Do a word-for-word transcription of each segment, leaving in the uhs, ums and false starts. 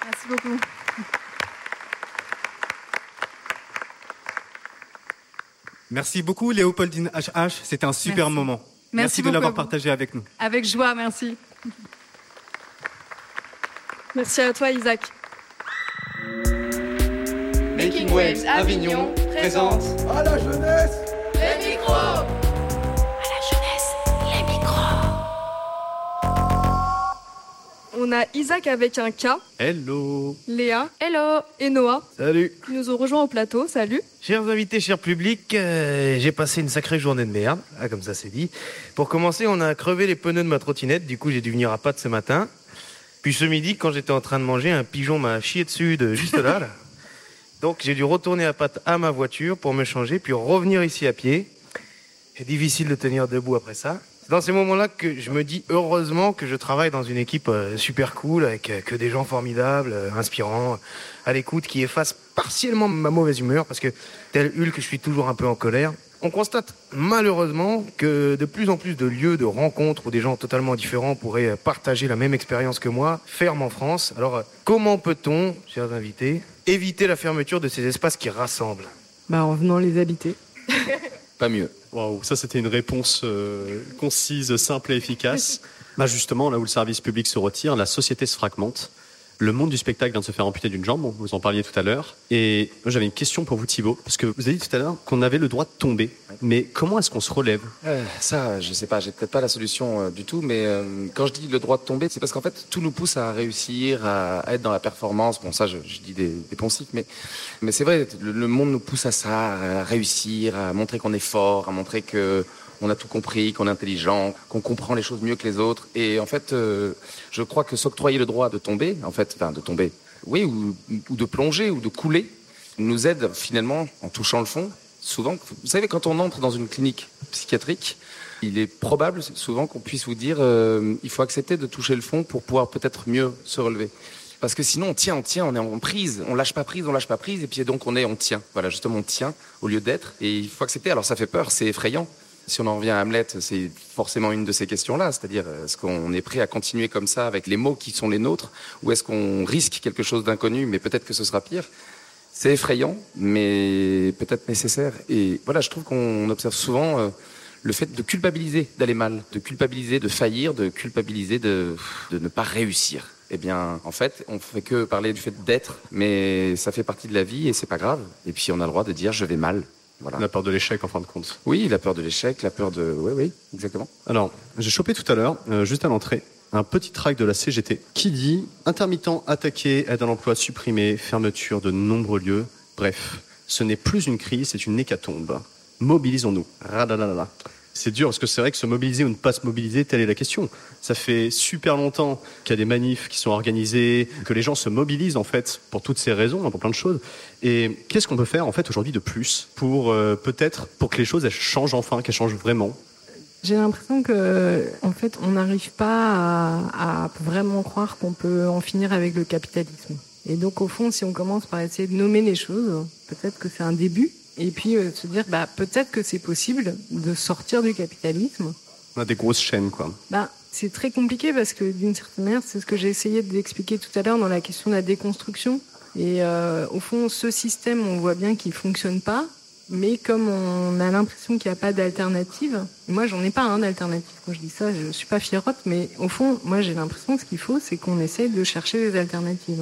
Merci beaucoup. Merci beaucoup Léopoldine H H, c'était un super merci. moment. Merci, merci de l'avoir partagé avec nous. Avec joie, merci. Merci à toi Isaac. Making Waves Avignon présente à la jeunesse les micros. À la jeunesse, les micros. On a Isaac avec un K, Hello. Léa, Hello. et Noah Salut. qui nous ont rejoints au plateau. Salut. Chers invités, cher public, euh, j'ai passé une sacrée journée de merde, ah, comme ça c'est dit. Pour commencer, on a crevé les pneus de ma trottinette, du coup j'ai dû venir à pattes ce matin. Puis ce midi, quand j'étais en train de manger, un pigeon m'a chié dessus de juste là, là. Donc j'ai dû retourner à pattes à ma voiture pour me changer, puis revenir ici à pied. C'est difficile de tenir debout après ça. C'est dans ces moments-là que je me dis heureusement que je travaille dans une équipe euh, super cool, avec euh, que des gens formidables, euh, inspirants, à l'écoute, qui effacent partiellement ma mauvaise humeur, parce que tel Hulk, je suis toujours un peu en colère. On constate malheureusement que de plus en plus de lieux de rencontres où des gens totalement différents pourraient partager la même expérience que moi ferment en France. Alors comment peut-on, chers invités, éviter la fermeture de ces espaces qui rassemblent ? Bah en venant les habiter. Pas mieux. Waouh, ça c'était une réponse euh, concise, simple et efficace. Bah justement, là où le service public se retire, la société se fragmente. Le monde du spectacle vient de se faire amputer d'une jambe, vous en parliez tout à l'heure. Et moi j'avais une question pour vous Thibaut, parce que vous avez dit tout à l'heure qu'on avait le droit de tomber. Mais comment est-ce qu'on se relève ? euh, Ça, je sais pas, j'ai peut-être pas la solution euh, du tout, mais euh, quand je dis le droit de tomber, c'est parce qu'en fait tout nous pousse à réussir, à, à être dans la performance. Bon ça, je, je dis des, des poncifs, mais, mais c'est vrai, le, le monde nous pousse à ça, à réussir, à montrer qu'on est fort, à montrer que... on a tout compris, qu'on est intelligent, qu'on comprend les choses mieux que les autres. Et en fait, euh, je crois que s'octroyer le droit de tomber, en fait, enfin de tomber, oui, ou, ou de plonger, ou de couler, nous aide finalement, en touchant le fond, souvent. Vous savez, quand on entre dans une clinique psychiatrique, il est probable souvent qu'on puisse vous dire euh, il faut accepter de toucher le fond pour pouvoir peut-être mieux se relever. Parce que sinon, on tient, on tient, on est en prise, on lâche pas prise, on lâche pas prise, et puis donc on est, on tient. Voilà, justement, on tient au lieu d'être. Et il faut accepter. Alors ça fait peur, c'est effrayant. Si on en revient à Hamlet, c'est forcément une de ces questions-là, c'est-à-dire est-ce qu'on est prêt à continuer comme ça avec les mots qui sont les nôtres, ou est-ce qu'on risque quelque chose d'inconnu, mais peut-être que ce sera pire. C'est effrayant, mais peut-être nécessaire. Et voilà, je trouve qu'on observe souvent euh, le fait de culpabiliser d'aller mal, de culpabiliser de faillir, de culpabiliser de, de ne pas réussir. Eh bien, en fait, on fait que parler du fait d'être, mais ça fait partie de la vie et c'est pas grave. Et puis on a le droit de dire je vais mal. Voilà. La peur de l'échec en fin de compte. Oui, la peur de l'échec, la peur de... Oui, oui, exactement. Alors, j'ai chopé tout à l'heure, euh, juste à l'entrée, un petit tract de la C G T qui dit « Intermittent attaqué, aide à l'emploi supprimée, fermeture de nombreux lieux. Bref, ce n'est plus une crise, c'est une hécatombe. Mobilisons-nous. » Radadadada. C'est dur parce que c'est vrai que se mobiliser ou ne pas se mobiliser, telle est la question. Ça fait super longtemps qu'il y a des manifs qui sont organisés, que les gens se mobilisent en fait pour toutes ces raisons, pour plein de choses. Et qu'est-ce qu'on peut faire en fait aujourd'hui de plus pour euh, peut-être pour que les choses elles changent enfin, qu'elles changent vraiment ? J'ai l'impression que en fait on n'arrive pas à, à vraiment croire qu'on peut en finir avec le capitalisme. Et donc au fond, si on commence par essayer de nommer les choses, peut-être que c'est un début. Et puis euh, se dire, bah peut-être que c'est possible de sortir du capitalisme. On a des grosses chaînes, quoi. Bah c'est très compliqué parce que d'une certaine manière, c'est ce que j'ai essayé d'expliquer tout à l'heure dans la question de la déconstruction. Et euh, au fond, ce système, on voit bien qu'il fonctionne pas. Mais comme on a l'impression qu'il n'y a pas d'alternative, moi j'en ai pas hein, d'alternative. Quand je dis ça, je suis pas fierotte, mais au fond, moi j'ai l'impression que ce qu'il faut, c'est qu'on essaye de chercher des alternatives.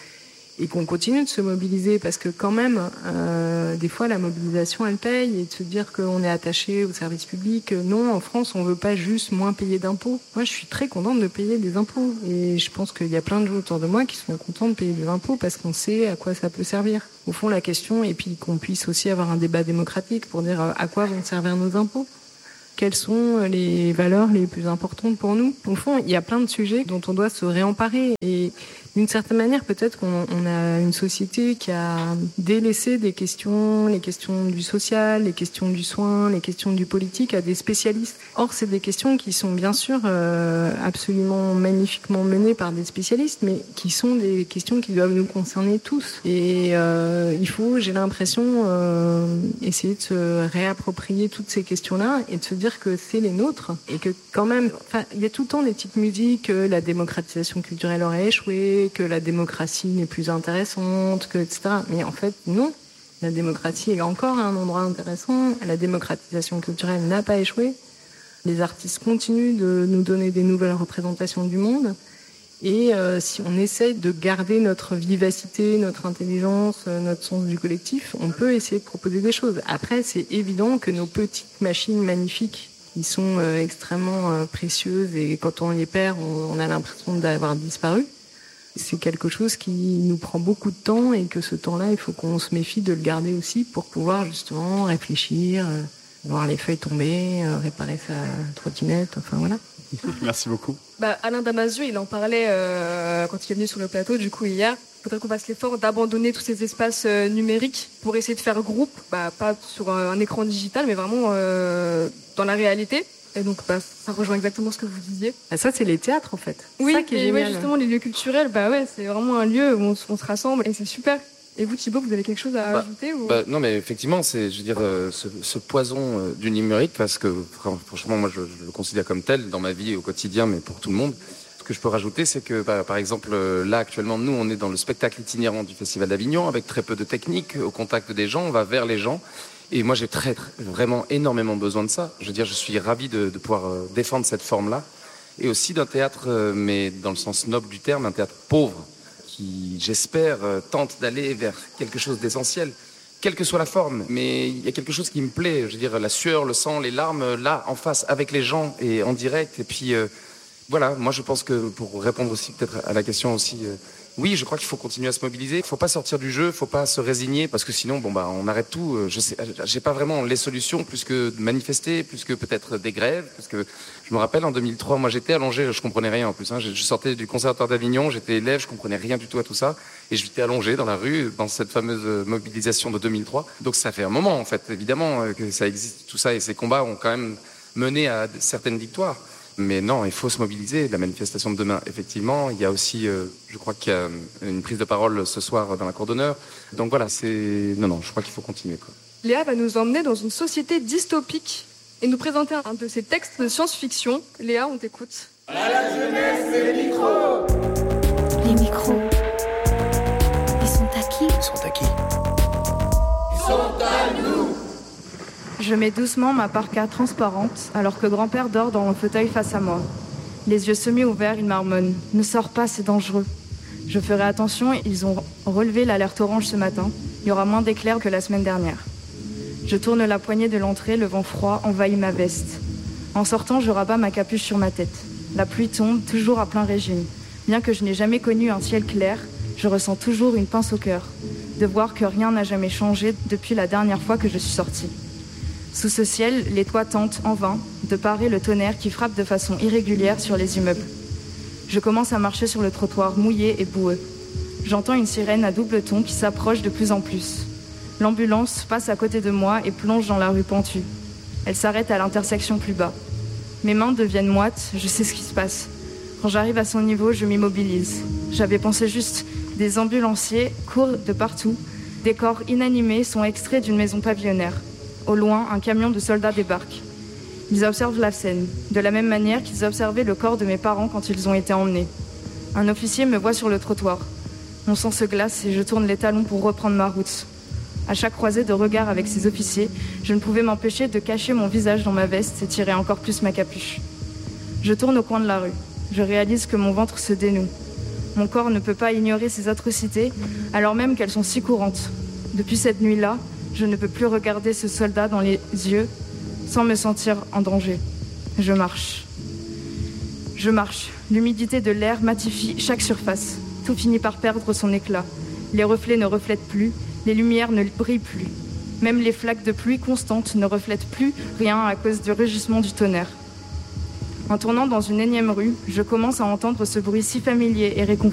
Et qu'on continue de se mobiliser parce que quand même, euh, des fois la mobilisation elle paye et de se dire qu'on est attaché au service public. Non, en France on veut pas juste moins payer d'impôts. Moi je suis très contente de payer des impôts et je pense qu'il y a plein de gens autour de moi qui sont contents de payer des impôts parce qu'on sait à quoi ça peut servir. Au fond la question, et puis qu'on puisse aussi avoir un débat démocratique pour dire à quoi vont servir nos impôts. Quelles sont les valeurs les plus importantes pour nous ? Au fond, il y a plein de sujets dont on doit se réemparer. Et d'une certaine manière, peut-être qu'on on a une société qui a délaissé des questions, les questions du social, les questions du soin, les questions du politique à des spécialistes. Or, c'est des questions qui sont bien sûr euh, absolument magnifiquement menées par des spécialistes, mais qui sont des questions qui doivent nous concerner tous. Et euh, il faut, j'ai l'impression, euh, essayer de se réapproprier toutes ces questions-là et de se dire dire que c'est les nôtres et que quand même, enfin, il y a tout le temps des petites musiques, que la démocratisation culturelle aurait échoué, que la démocratie n'est plus intéressante, que et cetera. Mais en fait, non. La démocratie est encore un endroit intéressant. La démocratisation culturelle n'a pas échoué. Les artistes continuent de nous donner des nouvelles représentations du monde. Et euh, si on essaye de garder notre vivacité, notre intelligence, euh, notre sens du collectif, on peut essayer de proposer des choses. Après, c'est évident que nos petites machines magnifiques, qui sont euh, extrêmement euh, précieuses, et quand on les perd, on, on a l'impression d'avoir disparu. C'est quelque chose qui nous prend beaucoup de temps, et que ce temps-là, il faut qu'on se méfie de le garder aussi pour pouvoir justement réfléchir, euh, voir les feuilles tomber, euh, réparer sa trottinette, enfin voilà. Merci beaucoup. Bah, Alain Damasio, il en parlait euh, quand il est venu sur le plateau, du coup, hier. Il faudrait qu'on fasse l'effort d'abandonner tous ces espaces euh, numériques pour essayer de faire groupe, bah, pas sur un, un écran digital, mais vraiment euh, dans la réalité. Et donc, bah, ça rejoint exactement ce que vous disiez. Ah, ça, c'est les théâtres, en fait. Oui, ça qui est et génial. ouais, justement, les lieux culturels, bah ouais, c'est vraiment un lieu où on, on se rassemble et c'est super. Et vous, Thibaut, vous avez quelque chose à bah, ajouter ou... bah, Non, mais effectivement, c'est, je veux dire, euh, ce, ce poison euh, du numérique, parce que franchement, moi, je, je le considère comme tel dans ma vie au quotidien, mais pour tout le monde. Ce que je peux rajouter, c'est que, bah, par exemple, euh, là, actuellement, nous, on est dans le spectacle itinérant du Festival d'Avignon, avec très peu de technique, au contact des gens, on va vers les gens. Et moi, j'ai très, très, vraiment énormément besoin de ça. Je veux dire, je suis ravi de, de pouvoir euh, défendre cette forme-là. Et aussi d'un théâtre, euh, mais dans le sens noble du terme, un théâtre pauvre, qui, j'espère, euh, tente d'aller vers quelque chose d'essentiel, quelle que soit la forme. Mais il y a quelque chose qui me plaît, je veux dire, la sueur, le sang, les larmes, là, en face, avec les gens et en direct. Et puis, euh, voilà, moi je pense que, pour répondre aussi peut-être à la question aussi, euh, oui, je crois qu'il faut continuer à se mobiliser. Il faut pas sortir du jeu, il faut pas se résigner, parce que sinon, bon bah, on arrête tout. Je sais, j'ai pas vraiment les solutions, plus que de manifester, plus que peut-être des grèves, parce que je me rappelle en deux mille trois, moi j'étais allongé, je comprenais rien en plus. Hein, je sortais du Conservatoire d'Avignon, j'étais élève, je comprenais rien du tout à tout ça, et j'étais allongé dans la rue dans cette fameuse mobilisation de deux mille trois. Donc ça fait un moment en fait, évidemment, que ça existe tout ça, et ces combats ont quand même mené à certaines victoires. Mais non, il faut se mobiliser. La manifestation de demain, effectivement. Il y a aussi, euh, je crois qu'il y a une prise de parole ce soir dans la cour d'honneur. Donc voilà, c'est... Non, non, je crois qu'il faut continuer, quoi. Léa va nous emmener dans une société dystopique et nous présenter un de ses textes de science-fiction. Léa, on t'écoute. À la jeunesse, les micros. Les micros. Ils sont à qui ? Ils sont à qui ? Ils sont à nous. Je mets doucement ma parka transparente alors que grand-père dort dans mon fauteuil face à moi. Les yeux semi-ouverts, il marmonne. « Ne sors pas, c'est dangereux. » Je ferai attention, ils ont relevé l'alerte orange ce matin. Il y aura moins d'éclairs que la semaine dernière. Je tourne la poignée de l'entrée, le vent froid envahit ma veste. En sortant, je rabats ma capuche sur ma tête. La pluie tombe, toujours à plein régime. Bien que je n'ai jamais connu un ciel clair, je ressens toujours une pince au cœur, de voir que rien n'a jamais changé depuis la dernière fois que je suis sortie. Sous ce ciel, les toits tentent, en vain, de parer le tonnerre qui frappe de façon irrégulière sur les immeubles. Je commence à marcher sur le trottoir mouillé et boueux. J'entends une sirène à double ton qui s'approche de plus en plus. L'ambulance passe à côté de moi et plonge dans la rue pentue. Elle s'arrête à l'intersection plus bas. Mes mains deviennent moites, je sais ce qui se passe. Quand j'arrive à son niveau, je m'immobilise. J'avais pensé juste, des ambulanciers courent de partout. Des corps inanimés sont extraits d'une maison pavillonnaire. Au loin, un camion de soldats débarque. Ils observent la scène, de la même manière qu'ils observaient le corps de mes parents quand ils ont été emmenés. Un officier me voit sur le trottoir. Mon sang se glace et je tourne les talons pour reprendre ma route. À chaque croisée de regard avec ces officiers, je ne pouvais m'empêcher de cacher mon visage dans ma veste et tirer encore plus ma capuche. Je tourne au coin de la rue. Je réalise que mon ventre se dénoue. Mon corps ne peut pas ignorer ces atrocités, alors même qu'elles sont si courantes. Depuis cette nuit-là, je ne peux plus regarder ce soldat dans les yeux sans me sentir en danger. Je marche. Je marche. L'humidité de l'air matifie chaque surface. Tout finit par perdre son éclat. Les reflets ne reflètent plus, les lumières ne brillent plus. Même les flaques de pluie constantes ne reflètent plus rien à cause du rugissement du tonnerre. En tournant dans une énième rue, je commence à entendre ce bruit si familier et réconfortant.